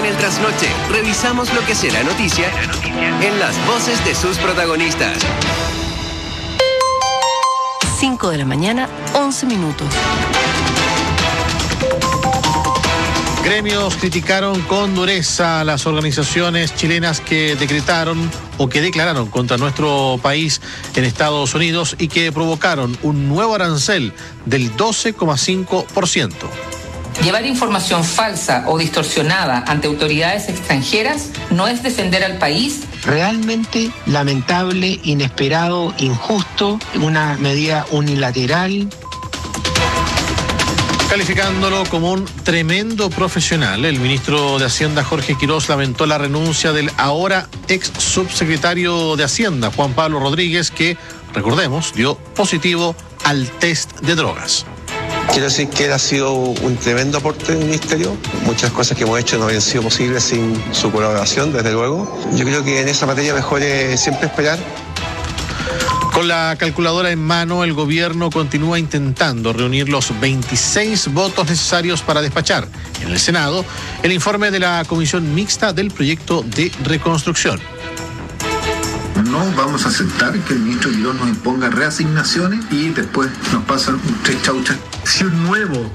el trasnoche revisamos lo que será noticia en las voces de sus protagonistas. 5 de la mañana, 11 minutos. Gremios criticaron con dureza a las organizaciones chilenas que declararon contra nuestro país en Estados Unidos y que provocaron un nuevo arancel del 12,5%. Llevar información falsa o distorsionada ante autoridades extranjeras no es defender al país. Realmente lamentable, inesperado, injusto, una medida unilateral. Calificándolo como un tremendo profesional, el ministro de Hacienda Jorge Quirós lamentó la renuncia del ahora ex subsecretario de Hacienda Juan Pablo Rodríguez, que, recordemos, dio positivo al test de drogas. Quiero decir que él ha sido un tremendo aporte del ministerio. Muchas cosas que hemos hecho no habrían sido posibles sin su colaboración, desde luego. Yo creo que en esa materia mejor es siempre esperar. Con la calculadora en mano, el gobierno continúa intentando reunir los 26 votos necesarios para despachar en el Senado el informe de la Comisión Mixta del Proyecto de Reconstrucción. No vamos a aceptar que el ministro Quirós nos imponga reasignaciones y después nos pasan un tres chauchas nuevo